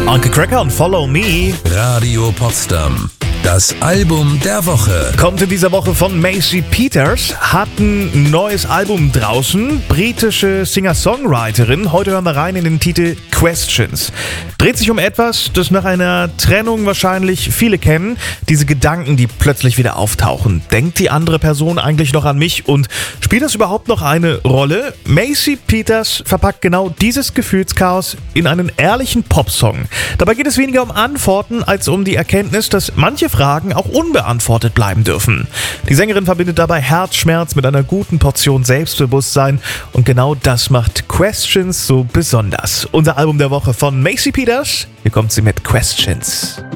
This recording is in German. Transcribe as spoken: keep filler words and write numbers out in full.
Uncle Cracker und Follow Me. Radio Potsdam. Das Album der Woche. Kommt in dieser Woche von Macy Peters, hat ein neues Album draußen, britische Singer-Songwriterin. Heute hören wir rein in den Titel Questions. Dreht sich um etwas, das nach einer Trennung wahrscheinlich viele kennen. Diese Gedanken, die plötzlich wieder auftauchen. Denkt die andere Person eigentlich noch an mich und spielt das überhaupt noch eine Rolle? Macy Peters verpackt genau dieses Gefühlschaos in einen ehrlichen Popsong. Dabei geht es weniger um Antworten als um die Erkenntnis, dass manche Fragen auch unbeantwortet bleiben dürfen. Die Sängerin verbindet dabei Herzschmerz mit einer guten Portion Selbstbewusstsein und genau das macht Questions so besonders. Unser Album der Woche von Macy Peters. Hier kommt sie mit Questions.